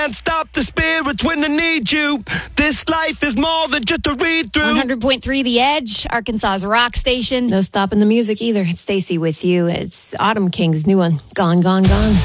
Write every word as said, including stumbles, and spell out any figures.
Can't stop the spirits when they need you. This life is more than just a read through. one hundred point three The Edge, Arkansas's rock station. No stopping the music either. It's Stacey with you. It's Autumn King's new one, Gone, Gone, Gone.